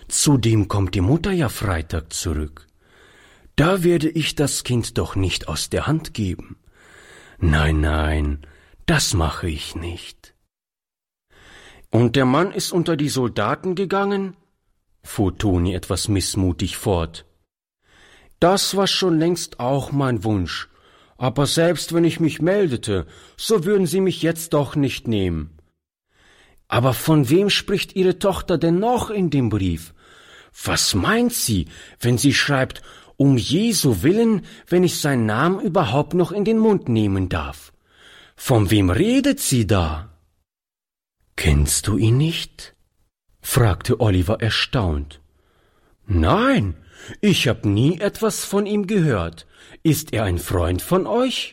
Zudem kommt die Mutter ja Freitag zurück. Da werde ich das Kind doch nicht aus der Hand geben. Nein, nein, das mache ich nicht. Und der Mann ist unter die Soldaten gegangen?, fuhr Toni etwas missmutig fort. Das war schon längst auch mein Wunsch, aber selbst wenn ich mich meldete, so würden sie mich jetzt doch nicht nehmen. Aber von wem spricht Ihre Tochter denn noch in dem Brief? Was meint sie, wenn sie schreibt, um Jesu willen, wenn ich seinen Namen überhaupt noch in den Mund nehmen darf? Von wem redet sie da? Kennst du ihn nicht?, fragte Oliver erstaunt. Nein, ich hab nie etwas von ihm gehört. Ist er ein Freund von euch?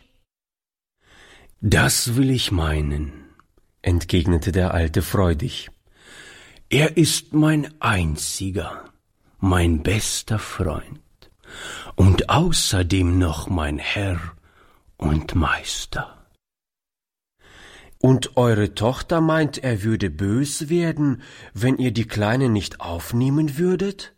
Das will ich meinen, entgegnete der Alte freudig. Er ist mein einziger, mein bester Freund und außerdem noch mein Herr und Meister. Und eure Tochter meint, er würde bös werden, wenn ihr die Kleine nicht aufnehmen würdet?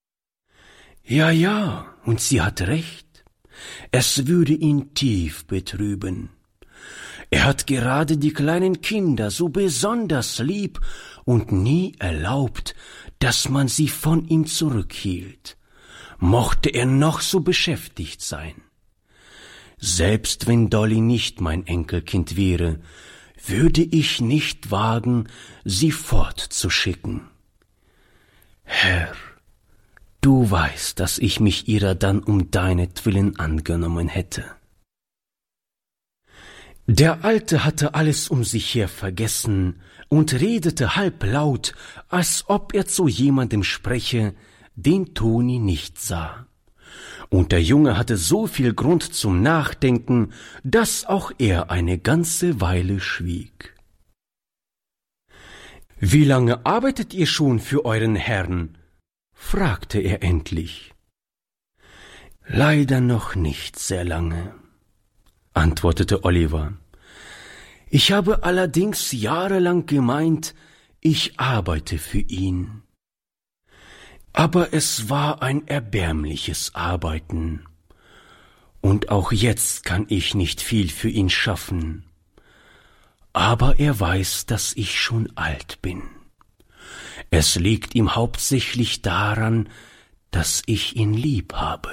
Ja, und sie hat recht. Es würde ihn tief betrüben. Er hat gerade die kleinen Kinder so besonders lieb und nie erlaubt, dass man sie von ihm zurückhielt, mochte er noch so beschäftigt sein. Selbst wenn Dolly nicht mein Enkelkind wäre, würde ich nicht wagen, sie fortzuschicken. Herr, du weißt, dass ich mich ihrer dann um deinetwillen angenommen hätte. Der Alte hatte alles um sich her vergessen und redete halblaut, als ob er zu jemandem spreche, den Toni nicht sah. Und der Junge hatte so viel Grund zum Nachdenken, dass auch er eine ganze Weile schwieg. »Wie lange arbeitet ihr schon für euren Herrn?« fragte er endlich. »Leider noch nicht sehr lange«, antwortete Oliver. »Ich habe allerdings jahrelang gemeint, ich arbeite für ihn. Aber es war ein erbärmliches Arbeiten, und auch jetzt kann ich nicht viel für ihn schaffen. Aber er weiß, dass ich schon alt bin. Es liegt ihm hauptsächlich daran, dass ich ihn lieb habe.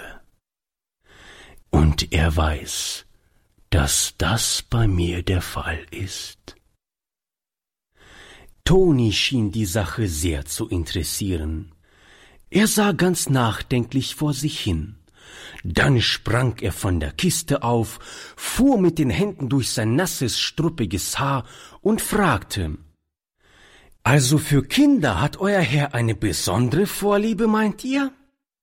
Und er weiß, dass das bei mir der Fall ist.« Toni schien die Sache sehr zu interessieren. Er sah ganz nachdenklich vor sich hin. Dann sprang er von der Kiste auf, fuhr mit den Händen durch sein nasses, struppiges Haar und fragte: »Also für Kinder hat euer Herr eine besondere Vorliebe, meint ihr?«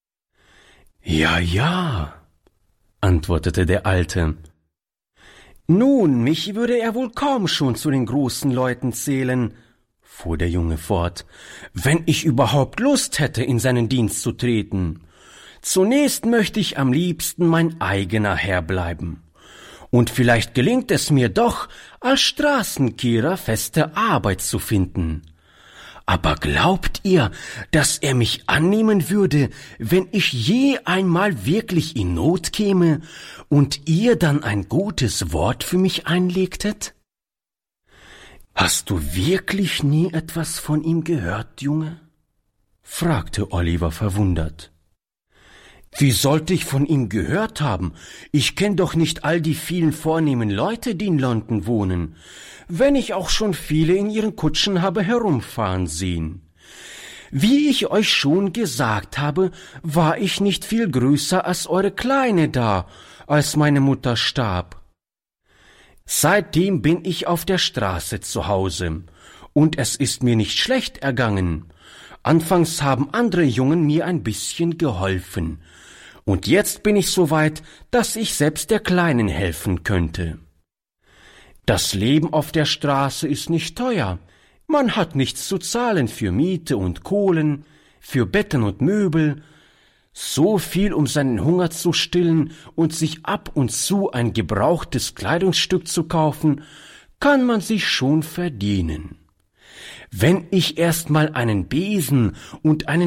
»Ja«, antwortete der Alte. »Nun, mich würde er wohl kaum schon zu den großen Leuten zählen«, fuhr der Junge fort, »wenn ich überhaupt Lust hätte, in seinen Dienst zu treten. Zunächst möchte ich am liebsten mein eigener Herr bleiben. Und vielleicht gelingt es mir doch, als Straßenkehrer feste Arbeit zu finden. Aber glaubt ihr, dass er mich annehmen würde, wenn ich je einmal wirklich in Not käme und ihr dann ein gutes Wort für mich einlegtet?« »Hast du wirklich nie etwas von ihm gehört, Junge?« fragte Oliver verwundert. »Wie sollte ich von ihm gehört haben? Ich kenn doch nicht all die vielen vornehmen Leute, die in London wohnen, wenn ich auch schon viele in ihren Kutschen habe herumfahren sehen. Wie ich euch schon gesagt habe, war ich nicht viel größer als eure Kleine da, als meine Mutter starb. Seitdem bin ich auf der Straße zu Hause, und es ist mir nicht schlecht ergangen. Anfangs haben andere Jungen mir ein bisschen geholfen, und jetzt bin ich so weit, dass ich selbst der Kleinen helfen könnte. Das Leben auf der Straße ist nicht teuer. Man hat nichts zu zahlen für Miete und Kohlen, für Betten und Möbel. So viel, um seinen Hunger zu stillen und sich ab und zu ein gebrauchtes Kleidungsstück zu kaufen, kann man sich schon verdienen. Wenn ich erst mal einen Besen und einen